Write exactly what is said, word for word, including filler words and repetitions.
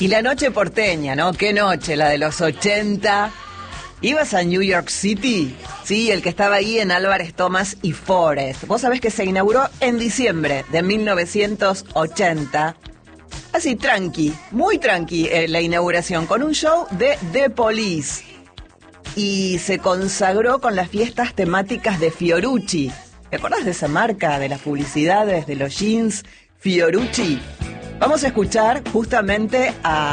Y la noche porteña, ¿no? ¿Qué noche? La de los ochenta. ¿Ibas a New York City? Sí, el que estaba ahí en Álvarez Thomas y Forest. Vos sabés que se inauguró en diciembre de mil novecientos ochenta. Así, tranqui, muy tranqui eh, la inauguración, con un show de The Police. Y se consagró con las fiestas temáticas de Fiorucci. ¿Te acordás de esa marca, de las publicidades, de los jeans Fiorucci? Vamos a escuchar justamente a